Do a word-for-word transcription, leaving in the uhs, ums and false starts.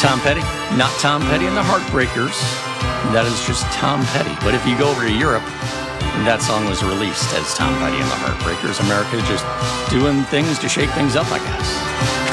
Tom Petty, not Tom Petty and the Heartbreakers. That is just Tom Petty. But if you go over to Europe, that song was released as Tom Petty and the Heartbreakers. America just doing things to shake things up, I guess.